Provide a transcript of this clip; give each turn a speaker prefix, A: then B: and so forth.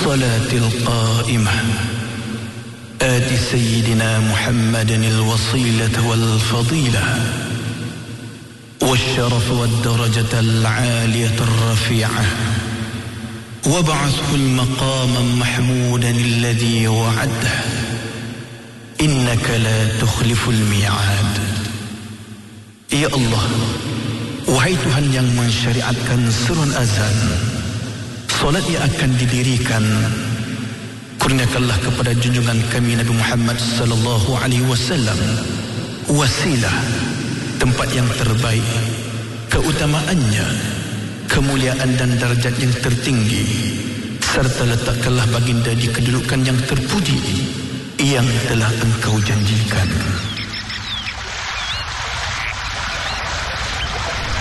A: الصلاة القائمة آت سيدنا محمد الوصيلة والفضيلة والشرف والدرجة العالية الرفيعة وابعثه المقام محمودا الذي وعده إنك لا تخلف الميعاد. Ya Allah, wahai Tuhan yang mensyariatkan seruan azan, solat yang akan didirikan, kurniakanlah kepada junjungan kami Nabi Muhammad sallallahu alaihi wasallam wasilah, tempat yang terbaik, keutamaannya, kemuliaan dan darjat yang tertinggi, serta letakkanlah baginda di kedudukan yang terpuji yang telah Engkau janjikan.